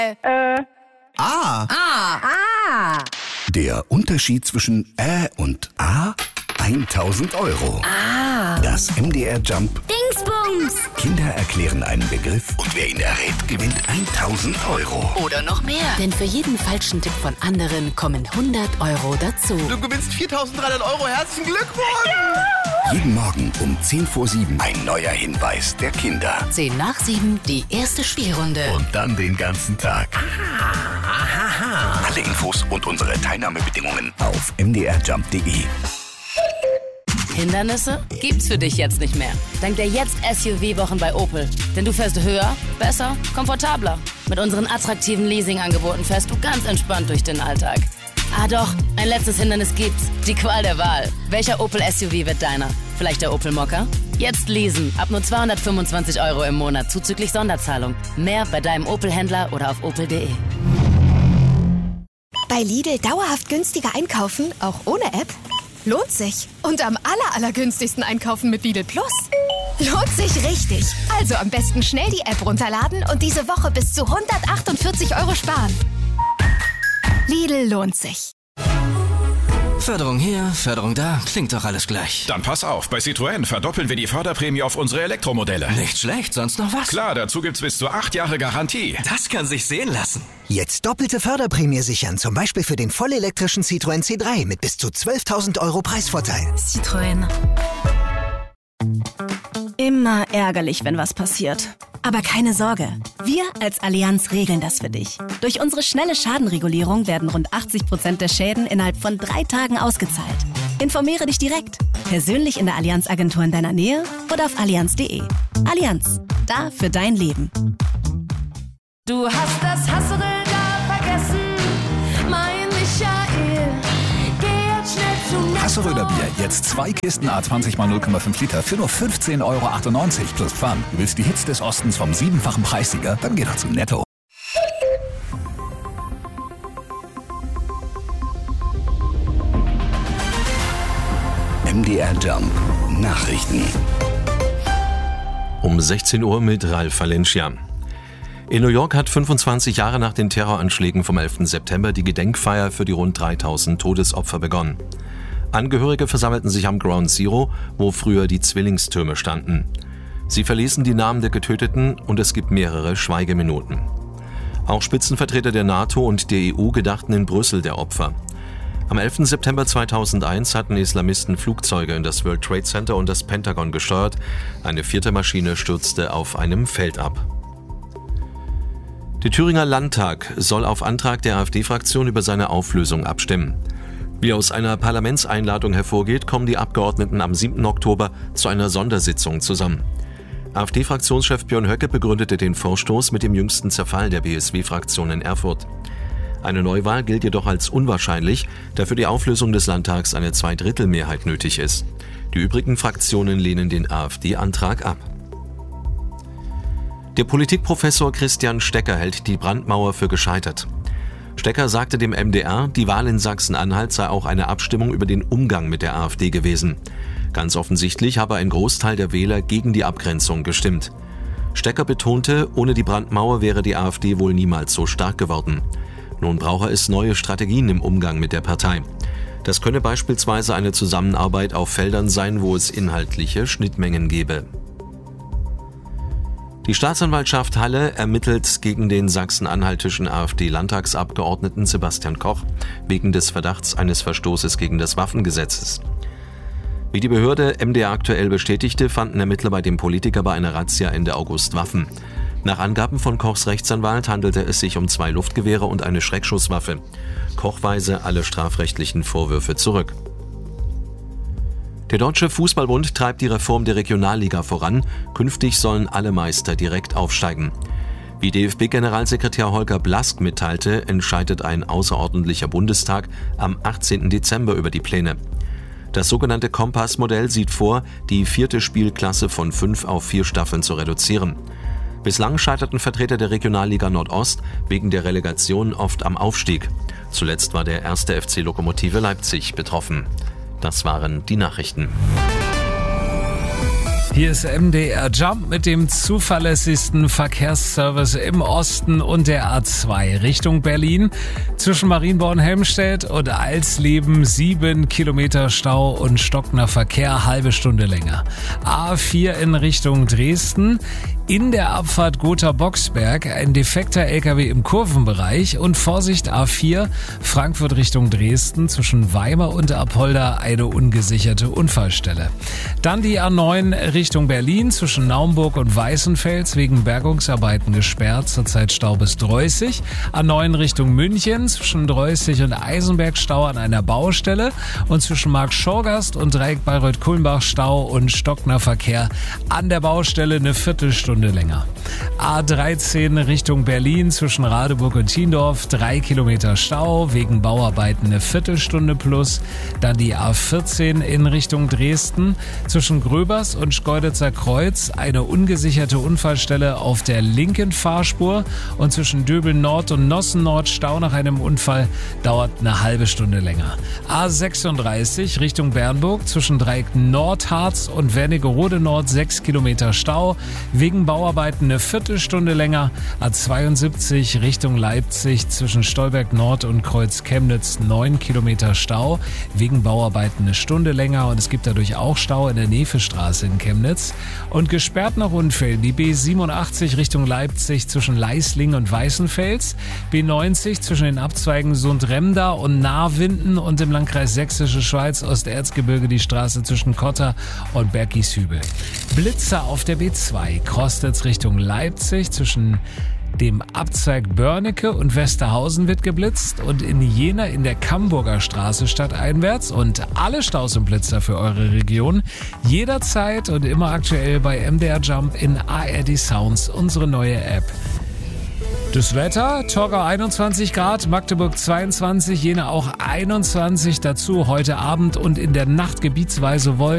A. Der Unterschied zwischen und A? 1000 Euro. Das MDR Jump. Dingsbums! Kinder erklären einen Begriff und wer ihn errät, gewinnt 1000 Euro. Oder noch mehr. Denn für jeden falschen Tipp von anderen kommen 100 Euro dazu. Du gewinnst 4.300 Euro. Herzlichen Glückwunsch! Ja. Jeden Morgen um 6:50 ein neuer Hinweis der Kinder. 7:10, die erste Spielrunde. Und dann den ganzen Tag. Alle Infos und unsere Teilnahmebedingungen auf mdrjump.de. Hindernisse gibt's für dich jetzt nicht mehr. Dank der jetzt SUV-Wochen bei Opel. Denn du fährst höher, besser, komfortabler. Mit unseren attraktiven Leasing-Angeboten fährst du ganz entspannt durch den Alltag. Ah doch, ein letztes Hindernis gibt's. Die Qual der Wahl. Welcher Opel SUV wird deiner? Vielleicht der Opel Mokka? Jetzt leasen. Ab nur 225 Euro im Monat, zuzüglich Sonderzahlung. Mehr bei deinem Opel-Händler oder auf opel.de. Bei Lidl dauerhaft günstiger einkaufen, auch ohne App? Lohnt sich. Und am allergünstigsten einkaufen mit Lidl Plus. Lohnt sich richtig. Also am besten schnell die App runterladen und diese Woche bis zu 148 Euro sparen. Lidl lohnt sich. Förderung hier, Förderung da, klingt doch alles gleich. Dann pass auf, bei Citroën verdoppeln wir die Förderprämie auf unsere Elektromodelle. Nicht schlecht, sonst noch was? Klar, dazu gibt's bis zu 8 Jahre Garantie. Das kann sich sehen lassen. Jetzt doppelte Förderprämie sichern, zum Beispiel für den vollelektrischen Citroën C3 mit bis zu 12.000 Euro Preisvorteil. Citroën. Immer ärgerlich, wenn was passiert. Aber keine Sorge, wir als Allianz regeln das für dich. Durch unsere schnelle Schadenregulierung werden rund 80% der Schäden innerhalb von 3 Tagen ausgezahlt. Informiere dich direkt, persönlich in der Allianz-Agentur in deiner Nähe oder auf allianz.de. Allianz, da für dein Leben. Du hast das Hasseröder vergessen, mein Michael. Geh jetzt schnell zu Netto. Hasseröder Bier, jetzt 2 Kisten A20 x 0,5 Liter für nur 15,98 € plus Pfand. Du willst die Hits des Ostens vom 7-fachen Preissieger? Dann geh doch zu Netto. MDR Jump. Nachrichten. Um 16 Uhr mit Ralf Valencia. In New York hat 25 Jahre nach den Terroranschlägen vom 11. September die Gedenkfeier für die rund 3000 Todesopfer begonnen. Angehörige versammelten sich am Ground Zero, wo früher die Zwillingstürme standen. Sie verlesen die Namen der Getöteten und es gibt mehrere Schweigeminuten. Auch Spitzenvertreter der NATO und der EU gedachten in Brüssel der Opfer. Am 11. September 2001 hatten Islamisten Flugzeuge in das World Trade Center und das Pentagon gesteuert. Eine 4. Maschine stürzte auf einem Feld ab. Der Thüringer Landtag soll auf Antrag der AfD-Fraktion über seine Auflösung abstimmen. Wie aus einer Parlamentseinladung hervorgeht, kommen die Abgeordneten am 7. Oktober zu einer Sondersitzung zusammen. AfD-Fraktionschef Björn Höcke begründete den Vorstoß mit dem jüngsten Zerfall der BSW-Fraktion in Erfurt. Eine Neuwahl gilt jedoch als unwahrscheinlich, da für die Auflösung des Landtags eine 2/3-Mehrheit nötig ist. Die übrigen Fraktionen lehnen den AfD-Antrag ab. Der Politikprofessor Christian Stecker hält die Brandmauer für gescheitert. Stecker sagte dem MDR, die Wahl in Sachsen-Anhalt sei auch eine Abstimmung über den Umgang mit der AfD gewesen. Ganz offensichtlich habe ein Großteil der Wähler gegen die Abgrenzung gestimmt. Stecker betonte, ohne die Brandmauer wäre die AfD wohl niemals so stark geworden. Nun brauche es neue Strategien im Umgang mit der Partei. Das könne beispielsweise eine Zusammenarbeit auf Feldern sein, wo es inhaltliche Schnittmengen gebe. Die Staatsanwaltschaft Halle ermittelt gegen den sachsen-anhaltischen AfD-Landtagsabgeordneten Sebastian Koch wegen des Verdachts eines Verstoßes gegen das Waffengesetzes. Wie die Behörde MDR aktuell bestätigte, fanden Ermittler bei dem Politiker bei einer Razzia Ende August Waffen. Nach Angaben von Kochs Rechtsanwalt handelte es sich um 2 Luftgewehre und eine Schreckschusswaffe. Koch weise alle strafrechtlichen Vorwürfe zurück. Der Deutsche Fußballbund treibt die Reform der Regionalliga voran. Künftig sollen alle Meister direkt aufsteigen. Wie DFB-Generalsekretär Holger Blask mitteilte, entscheidet ein außerordentlicher Bundestag am 18. Dezember über die Pläne. Das sogenannte Kompass-Modell sieht vor, die 4. Spielklasse von 5 auf 4 Staffeln zu reduzieren. Bislang scheiterten Vertreter der Regionalliga Nordost wegen der Relegation oft am Aufstieg. Zuletzt war der 1. FC Lokomotive Leipzig betroffen. Das waren die Nachrichten. Hier ist MDR Jump mit dem zuverlässigsten Verkehrsservice im Osten und der A2 Richtung Berlin. Zwischen Marienborn-Helmstedt und Alsleben 7 Kilometer Stau und stockender Verkehr, halbe Stunde länger. A4 in Richtung Dresden. In der Abfahrt Gotha-Boxberg ein defekter LKW im Kurvenbereich und Vorsicht A4 Frankfurt Richtung Dresden zwischen Weimar und Apolda eine ungesicherte Unfallstelle. Dann die A9 Richtung Berlin zwischen Naumburg und Weißenfels wegen Bergungsarbeiten gesperrt, zurzeit Stau bis Dreußig. A9 Richtung München zwischen Dreußig und Eisenberg Stau an einer Baustelle und zwischen Markt-Schorgast und Dreieck Bayreuth-Kulmbach Stau und stockender Verkehr an der Baustelle eine Viertelstunde länger. A13 Richtung Berlin zwischen Radeburg und Tiendorf 3 Kilometer Stau, wegen Bauarbeiten eine Viertelstunde plus. Dann die A14 in Richtung Dresden zwischen Gröbers und Schkeuditzer Kreuz eine ungesicherte Unfallstelle auf der linken Fahrspur und zwischen Döbeln Nord und Nossen Nord Stau nach einem Unfall, dauert eine halbe Stunde länger. A36 Richtung Bernburg zwischen Dreieck Nordharz und Wernigerode Nord 6 Kilometer Stau, wegen Bauarbeiten eine Viertelstunde länger. A72 Richtung Leipzig zwischen Stolberg Nord und Kreuz Chemnitz 9 Kilometer Stau, wegen Bauarbeiten eine Stunde länger und es gibt dadurch auch Stau in der Nefestraße in Chemnitz. Und gesperrt nach Unfällen die B87 Richtung Leipzig zwischen Leisling und Weißenfels, B90 zwischen den Abzweigen Sundremda und Nahrwinden und im Landkreis Sächsische Schweiz Osterzgebirge die Straße zwischen Kotter und Bergieshübel. Blitzer auf der B2 Krostitz Richtung Leipzig zwischen dem Abzweig Börnecke und Westerhausen wird geblitzt und in Jena in der Camburger Straße stadteinwärts. Und alle Staus und Blitzer für eure Region jederzeit und immer aktuell bei MDR Jump in ARD Sounds, unsere neue App. Das Wetter, Torgau 21 Grad, Magdeburg 22, Jena auch 21, dazu heute Abend und in der Nacht gebietsweise Wolken.